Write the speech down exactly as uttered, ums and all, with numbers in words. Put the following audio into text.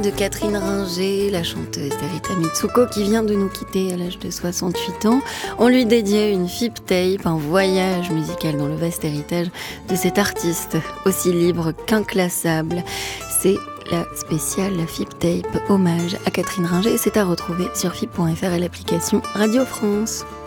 De Catherine Ringer, la chanteuse d'Erita Mitsuko qui vient de nous quitter à l'âge de soixante-huit ans. On lui dédiait une Fip Tape, un voyage musical dans le vaste héritage de cet artiste aussi libre qu'inclassable. C'est la spéciale Fip Tape, hommage à Catherine Ringer, et c'est à retrouver sur fip point f r et l'application Radio France.